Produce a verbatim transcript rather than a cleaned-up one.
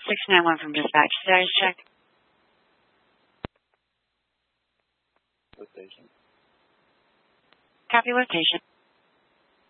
six nine one from dispatch. Status check. Location. Copy location.